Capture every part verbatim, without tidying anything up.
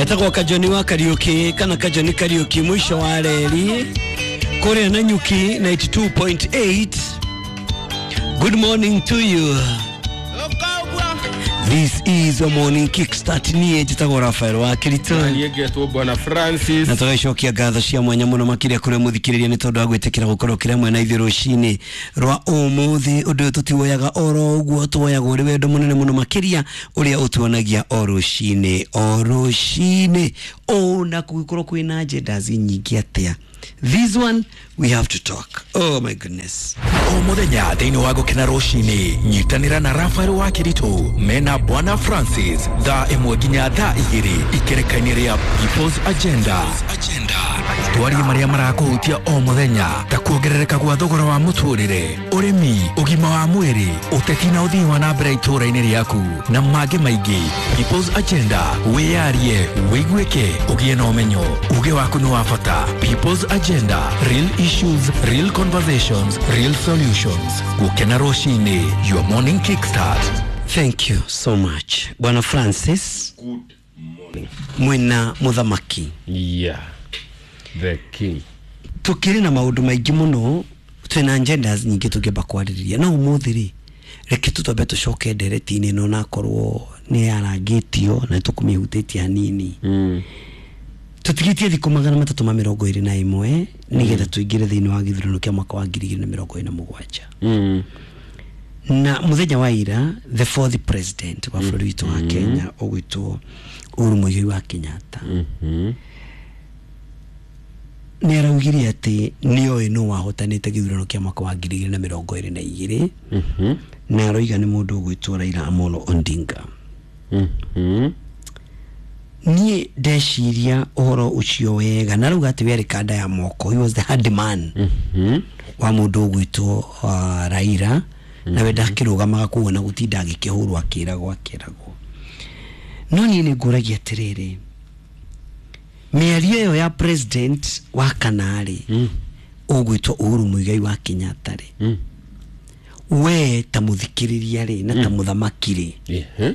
Etako Kajoni wa karaoke kana Kajoni karaoke mwisho wa reli Korea na Nyuki ninety-two point eight. Good morning to you. This is a morning kickstart niye jitago Rafael wa Kirito. Niye tu bwana Francis. Na tugashokia gatho cia mwanya muno makiria kure muthikiriria ni tondu agwetekera gukoro kire mwe na ithiro cini rwa umuthi undu tutiwoyaga oro uguo tuwoyaga uri wendo munene muno makiria uria utuonagia oro cini oro cini ona kugikoro kwina agenda nyingi atia. This one we have to talk. Oh my goodness. O muthenya thiini wa gukena rucini nyitanira na Rafael wa Kirito mena bwana Francis thaa imwe nginya thaa igiri ikerekania ria People's Agenda. Twari maria marakuhutia o muthenya ta kuongerereka gwa thogora wa muturire, urimi, ugima wa mwiri, uteti na uthii wa na mbere itũra-inĩ riaku na mangĩ maingĩ. People's Agenda, wiyarie, wiguike, ugie na umenyo, uge waku ni wa bata. People's Agenda, real issues, real conversations, real solutions. Gukena rucini, your morning kickstart. Thank you so much bwana Francis. Good morning. Mwena muthamaki. Yeah. The king. Tukiri na maundu maingi muno twina agendas nyingi tugeba kwaririria na umuthiri reke tutobe tucoke ndereti-ini no nakorwo ni arangitio na tukumihutĩtie nini. Mm. Tutigitie thiku magana matatu ma mirongo iri na imwe nigetha tuingire thiini wa githurano kia mwaka wa ngiri igĩrĩ na mĩrongo ĩrĩ na mũgwanja. Mm. Na muthenya wa ira the fourth president wa bũrũri witũ wa Kenya ogwitwo Uhuru Muigai wa Kenyatta. Mhm. Ni araugire ati niyo ino wahotanite githurano kia mwaka wa ngiri igĩrĩ na mĩrongo ĩrĩ na igĩrĩ. Mhm. Na aroiga ni mundu ogwitwo Raila Amolo Odinga. Mhm. Ni ndeciria uhoro ucio wega na ruga ati weri kanda ya moko. He was the hard man. Mhm. Wa mundu ogwitwo uh, Raila. Na wenda kirugamaga kuona gutinda agikihurwo akiragwo akiragwo. No ni ni nguragia atiriri. Miario yo ya president wa kanari Mm. ogwitwo Uhuru Muigai wa Kenyatta ri. Mm. We ta muthikiriria ri na ta muthamaki ri. Yeah.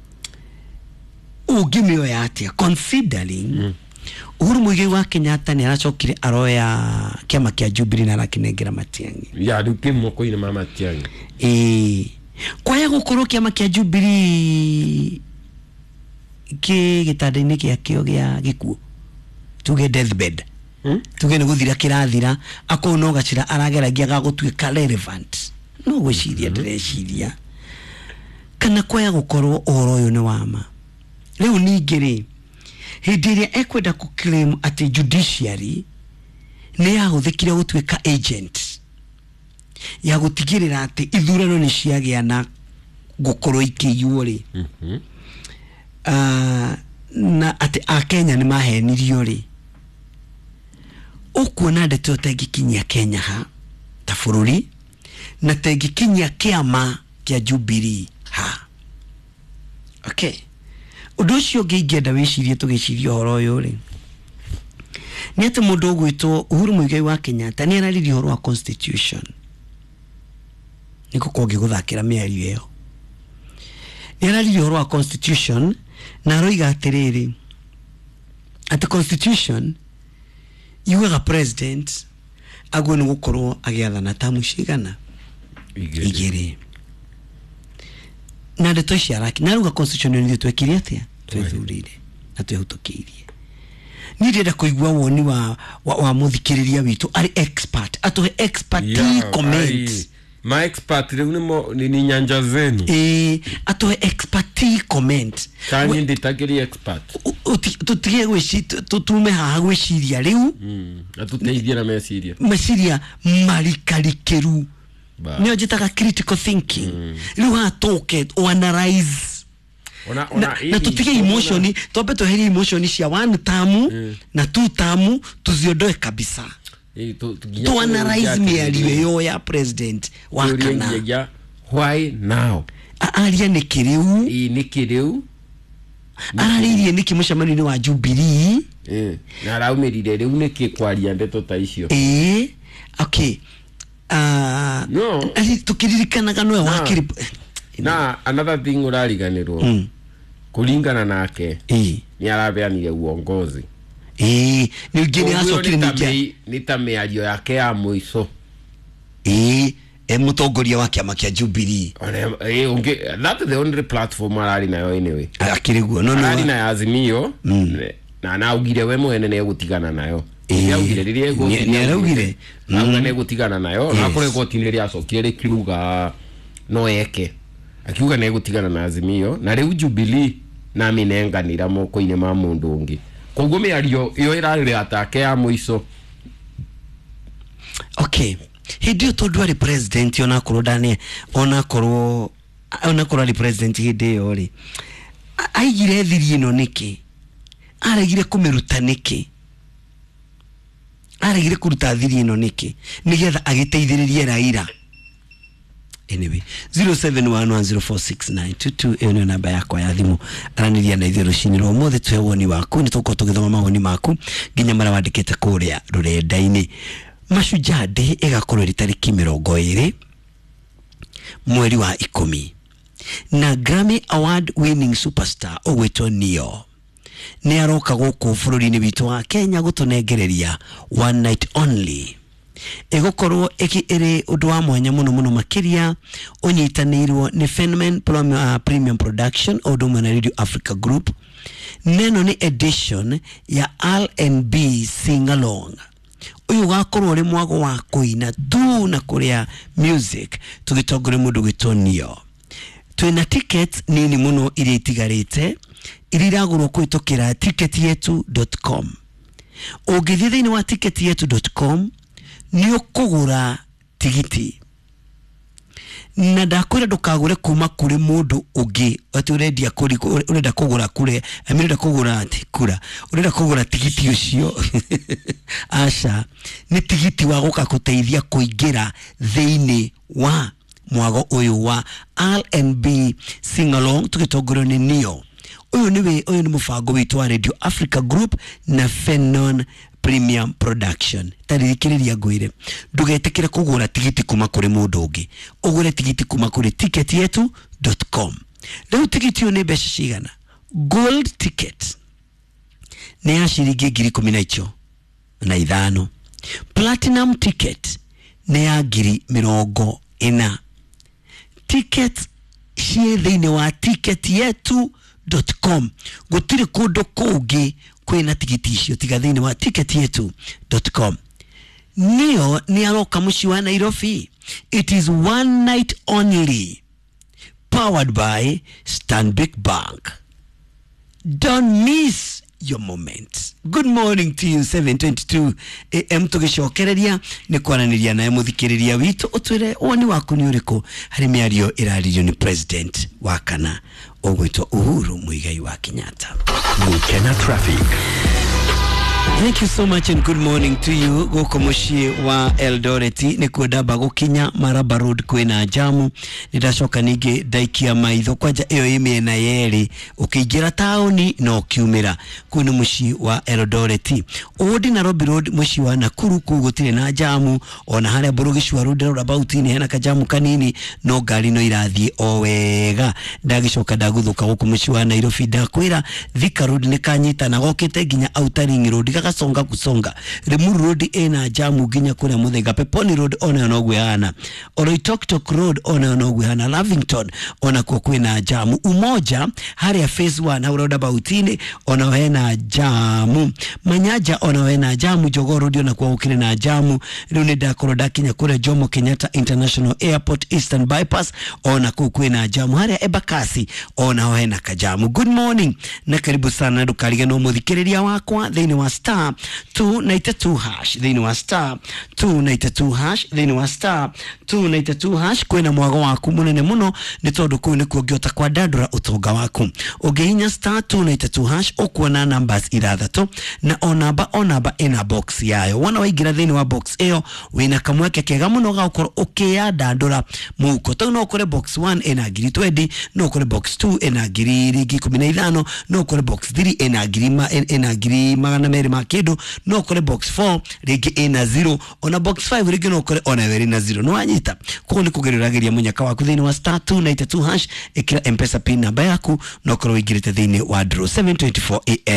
Ugimio ya atia considering mm. Uhuru Muigai wa Kenyatta ni aracokire aroya kiama kia Jubilee na arakinengera Matiang'i. Ya duke moko-ini ma Matiang'i. Eh, kwa ya gukorwo kiama kia Jubilee ki gitanda-ini kia kio gia gikuo tuge deathbed. Mm? Tuge ni guthira kirathira akono gacira arageragia ga gutuika relevant. No gwiciria ndireciria kana kwa ya gukorwo oro yo ni wama. Leo ningiri hindi iria ekwenda ku claim ati judiciary ni yahuthikire gutuika agent ya gutigirira ati ithurano ni ciagia na gukorwo ikiywo ri. Mhm. Ah, na ati a Kenya ni mahenirio ri. Ukuona ndeto tengikinyia Kenya ha ta bururi na tengikinyia kiama kia Jubilee ha. Okay. Undu ucio ngiingenda wicirie tugiciria horo uyu ri. Ni ati mundu ogwitwo Uhuru Muigai wa Kenyatta ni araririe horo wa constitution. Niko kongi guthakira miario iyo. Ni araririe horo wa constitution na roiga atiriri. Ati constitution yuga president agwe ni gukorwo agiathana tamu cigana Igiri. igiri. Na ndeto ici araki na ruga constitution ni twekire atia twethurire na twehutukirie. Ni ndenda kuigua woni wa wa, wa muthikiriria witu ari expert atohe expert comment. My expert ni ni nyanja zenu. Eh, atohe expert comment. Kani nditakiri expert. Tutige gwici tutume haha gwiciria riu. Mm. Atuteithia na meciria. Meciria marikarikeru. Ni ojitaga critical thinking. Mm. Riu hatoke o analyze. Ona ona na, na tutige emotion, tobe toheri emotion cia one tamu mm. na two tamu tuziondoe kabisa. Eh tu to analyze miario yo ya president wa kana. Why now? Aria ni kiriu. Eh ni kiriu. Araririe niki mucemani wa Jubilee. Eh na raumirire riu niki kwaria ndeto ta icio. Eh okay. Ah, no. Ali tukiririkanaga no wakiri. Na another thing urariganirwo. Mm. Kulingana nake. Eh. ni arabeanire uongozi eh ni ngine acokire ni ni ta miario yake ya muico eh e mutongoria wa kiama kia Jubilee eh unge that is the only platform arari nayo anyway akiriguo no no arari na Azimio na na ugire we mwene ne gutigana nayo ya ugire ririe go ni araugire na ne gutigana nayo na kore gotini ria acokire kiruga no eke akiuga ne gutigana na Azimio na riu Jubilee na minenganira moko-ine ma mundu ungi koguo miario iyo irari atake ya muico okay hidio tondu ari president ona korwo ndane ona korwo ona korwo ari president hidio ri aigire thiri ino niki aregire kumiruta niki aregire kuruta thiri ino niki nigetha agiteithiririe Raila anyway zero seven one one zero four six nine two two eno namba yako ya thimu araniria na ithero shiniro mothe twewoni waku ni tuko tugithoma mawoni maku ginya mara wandikite kuria rurenda-ini Mashujaa Day igakorwo ri tariki mirongo iri mweri wa ikumi na Grammy Award winning superstar ogwetwo Nio ni aroka guku bururi-ini witu wa Kenya gutunengereria one night only egokorwo eki ere undu wa mwanya muno muno makiria unyitanirwo ni Phenomen uh, Premium Production odo mwana Radio Africa Group neno ni edition ya R and B sing along uyu gakorwo ri mwago wa kuina tu na kuria music tugitongore mundu gwitwo Nio twina tickets nini muno iri itigarite iriragurwo kwitokira ticket yetu dot com ugithie thiini wa ticket yetu dot com ni ukugura tigiti na ndakwira ndukagure kuma kuri mundu ungi ati urendia kuri urenda kugura kure amirenda kugura ati kura urenda kugura tigiti ucio asha ni tigiti wa guka kuteithia kuingira thiini wa mwago uyu wa R and B sing along tugitongorwo ni Nio uyu niwe uyu ni mufango witu wa Radio Africa Group na Phenomen Premium Production taririkiriria ngwire ndugetekire kugura tigiti kuma kuri mundu ungi ugure tigiti kuma kuri ticket yetu dot com leo tigiti yo ni besha cigana gold ticket ni ya shiringi ngiri ikumi na icio na ithano platinum ticket ni ya ngiri mirongo ina ticket cie thiini wa ticket yetu dot com gutire kundu kungi kwina tigiti icio tiga thiini wa ticket yetu dot com Nio ni aroka muci wa Nairobi. It is one night only, powered by Stanbic Bank. Don't miss your moment. Good morning to you. Seven twenty-two A M tugishokereria ni kwaraniria nae muthikiriria witu utwire woni waku ni uriku hari miario iraririo ni president wa kana ogwitwo Uhuru Muigai wa Kenyatta. Mukena Traffic. Thank you so much and good morning to you. Goko mushie wa Eldoret ni kwenda gukinya Maraba Road kwina jamu nidashoka nige daikia maitho kwaja iyo ime na yeri ukiingira tauni no kiumira kwina mushie wa Eldoret odi Nairobi Road mushie wa Nakuru kugutire na jamu ona haria Burugishwa Road roundabout ni hena kajamu kanini no gari no irathie o wega ndagishoka ndaguthuka guku mushie wa Nairobi ndakwira Thika Road ni kanyita na gokite ginya Outer Ring Road kasonga kusonga Limuru Road ena jamu ginya kule Muthaiga Peponi Road ona no gwehana Oloitoktok Road ona no gwehana Lavington ona kwa kwena jamu Umoja haria phase one ha roundabout ni ona wena jamu Manyaja ona wena jamu Jogoo Road ona kwa ukire na jamu Rune dakoro dakinya kule Jomo Kenyatta International Airport Eastern Bypass ona kwa kwena jamu haria Embakasi ona wena kajamu. Good morning na karibu sana ndukarige no muthikiriria wakwa thiini wa star two ninety-two hash thiini wa star two ninety-two hash thiini wa star two ninety-two hash kwena mwago waku munene muno ni tondu kuu ni kuongiota kwa dadura utonga waku ugihinya star two ninety-two hash ukuona numbers irathato na onamba onamba ina box yayo wana waigira thiini wa box eyo wina kamweke kega muno gaukorwo ukia dadura muko to no kore box one ina ngiri twenty no kore box two ina ngiri ikumi na ithano no kore box three ina ngiri ina ngiri magana meri ma kido no kore box four rigi ina zero ona box five rigi no kore ona veri na zero no anyita ko ni kugererageria munyaka waku thini wa star two ninety two hash ikira M-Pesa pin namba yaku no kore wigirite thini wa draw seven twenty-four A M